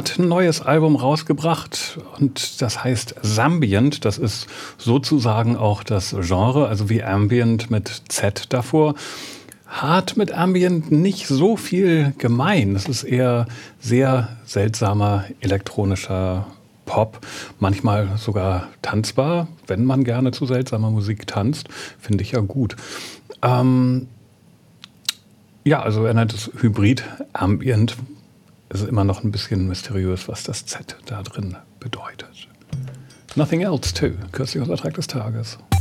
hat ein neues Album rausgebracht und das heißt Zambient. Das ist sozusagen auch das Genre, also wie Ambient mit Z davor. Hat mit Ambient nicht so viel gemein. Es ist eher sehr seltsamer elektronischer Pop, manchmal sogar tanzbar, wenn man gerne zu seltsamer Musik tanzt, finde ich ja gut. Ja, also er nennt es Hybrid Ambient. Es ist immer noch ein bisschen mysteriös, was das Z da drin bedeutet. Nothing Else too, kürzlich unser Track des Tages.